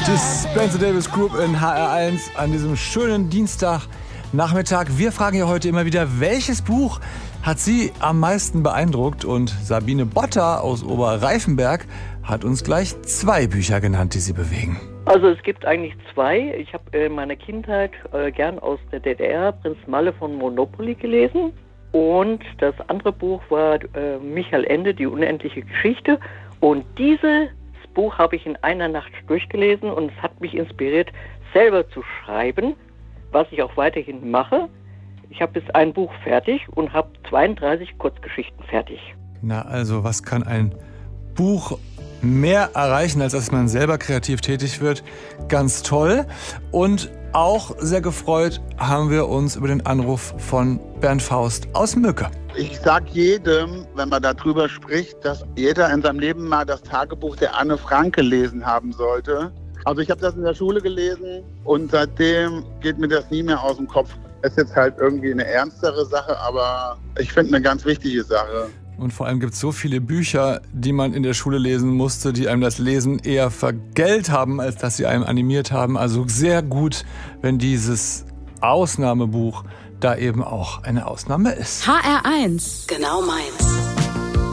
Die Spencer Davis Group in HR1 an diesem schönen Dienstagnachmittag. Wir fragen ja heute immer wieder, welches Buch hat Sie am meisten beeindruckt? Und Sabine Botter aus Oberreifenberg hat uns gleich 2 Bücher genannt, die Sie bewegen. Also es gibt eigentlich 2. Ich habe in meiner Kindheit gern aus der DDR Prinz Malle von Monopoly gelesen. Und das andere Buch war Michael Ende, die unendliche Geschichte. Und dieses Buch habe ich in einer Nacht durchgelesen und es hat mich inspiriert, selber zu schreiben, was ich auch weiterhin mache. Ich habe jetzt ein Buch fertig und habe 32 Kurzgeschichten fertig. Na also, was kann ein Buch mehr erreichen, als dass man selber kreativ tätig wird? Ganz toll. Und auch sehr gefreut haben wir uns über den Anruf von Bernd Faust aus Mücke. Ich sag jedem, wenn man darüber spricht, dass jeder in seinem Leben mal das Tagebuch der Anne Frank gelesen haben sollte. Also ich habe das in der Schule gelesen und seitdem geht mir das nie mehr aus dem Kopf. Ist jetzt halt irgendwie eine ernstere Sache, aber ich finde eine ganz wichtige Sache. Und vor allem gibt es so viele Bücher, die man in der Schule lesen musste, die einem das Lesen eher vergällt haben, als dass sie einem animiert haben. Also sehr gut, wenn dieses Ausnahmebuch da eben auch eine Ausnahme ist. HR1, genau meins.